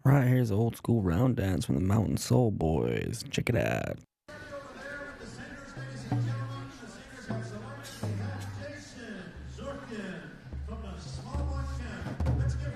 Right, here's old school round dance from the Mountain Soul Boys. Check it out.